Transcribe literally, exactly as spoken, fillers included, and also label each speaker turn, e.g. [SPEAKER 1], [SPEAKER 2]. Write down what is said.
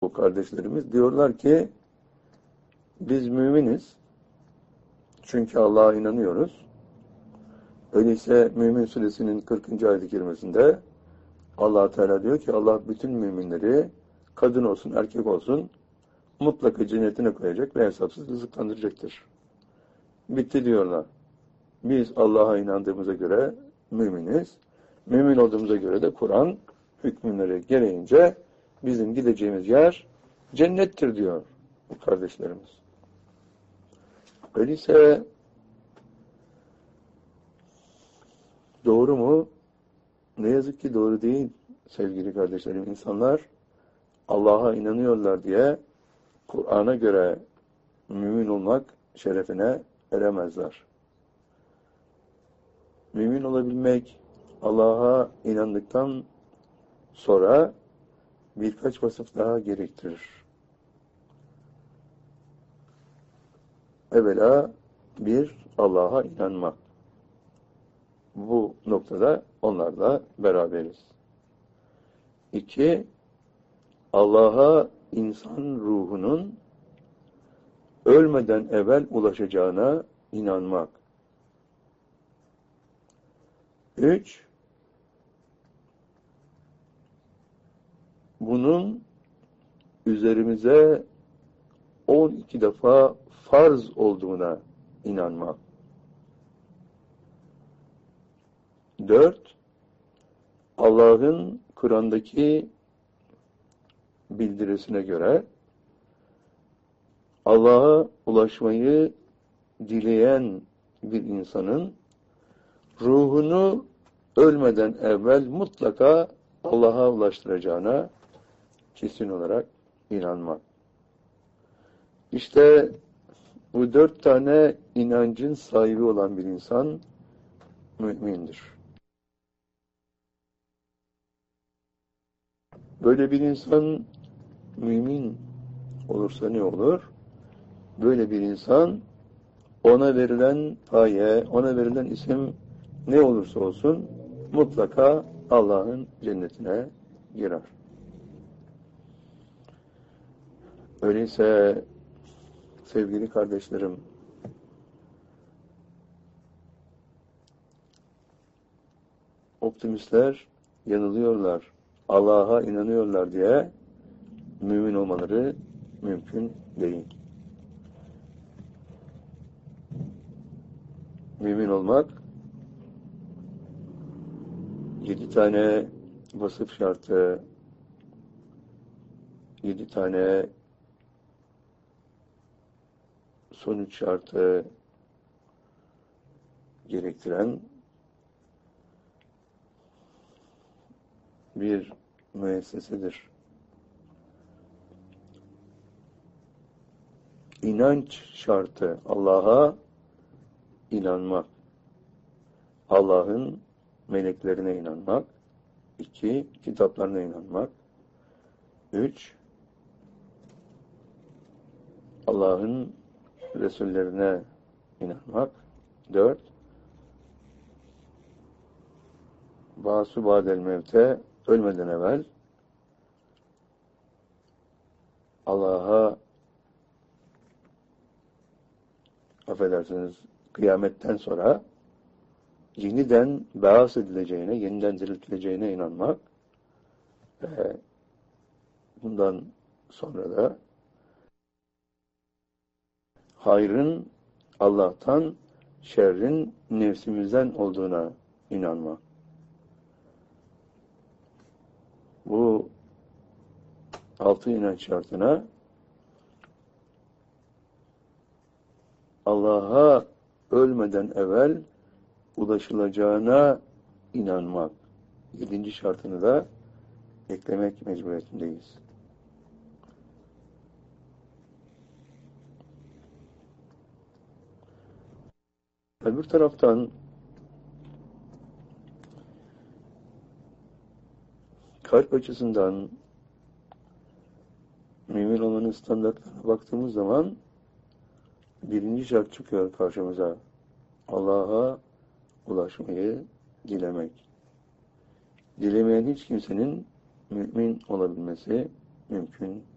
[SPEAKER 1] o kardeşlerimiz diyorlar ki biz müminiz. Çünkü Allah'a inanıyoruz. Öyleyse Mümin Suresinin kırkıncı ayet-i kerimesinde Allah Teala diyor ki Allah bütün müminleri kadın olsun erkek olsun mutlaka cennetine koyacak ve hesapsız rızıklandıracaktır. Bitti diyorlar. Biz Allah'a inandığımıza göre müminiz. Mümin olduğumuza göre de Kur'an hükümleri gereğince bizim gideceğimiz yer cennettir diyor bu kardeşlerimiz. Öyleyse doğru mu? Ne yazık ki doğru değil sevgili kardeşlerim. İnsanlar Allah'a inanıyorlar diye Kur'an'a göre mümin olmak şerefine eremezler. Mümin olabilmek Allah'a inandıktan sonra birkaç vasıf daha gerektirir. Evvela bir, Allah'a inanmak. Bu noktada onlarla beraberiz. İki, Allah'a insan ruhunun ölmeden evvel ulaşacağına inanmak. Üç, bunun üzerimize on iki defa farz olduğuna inanmak. Dört, Allah'ın Kur'an'daki bildirisine göre Allah'a ulaşmayı dileyen bir insanın ruhunu ölmeden evvel mutlaka Allah'a ulaştıracağına kesin olarak inanmak. İşte bu dört tane inancın sahibi olan bir insan mümindir. Böyle bir insan mümin olursa ne olur? Böyle bir insan ona verilen paye, ona verilen isim ne olursa olsun mutlaka Allah'ın cennetine girer. Öyleyse sevgili kardeşlerim, optimistler yanılıyorlar. Allah'a inanıyorlar diye mümin olmaları mümkün değil. Mümin olmak yedi tane vasıf şartı, yedi tane sonuç şartı gerektiren bir müessesedir. İnanç şartı, Allah'a inanmak. Allah'ın meleklerine inanmak. İki, kitaplarına inanmak. Üç, Allah'ın Resullerine inanmak. Dört, Bâsu bâdel mevte, ölmeden evvel Allah'a, affedersiniz, kıyametten sonra yeniden beas edileceğine, yeniden diriltileceğine inanmak ve bundan sonra da hayrın Allah'tan, şerrin nefsimizden olduğuna inanmak. Bu altı inanç şartına Allah'a ölmeden evvel ulaşılacağına inanmak. Yedinci şartını da eklemek mecburiyetindeyiz. Öbür taraftan kalp açısından mümin olmanın standartlarına baktığımız zaman birinci şart çıkıyor karşımıza. Allah'a ulaşmayı dilemek. Dilemeyen hiç kimsenin mümin olabilmesi mümkün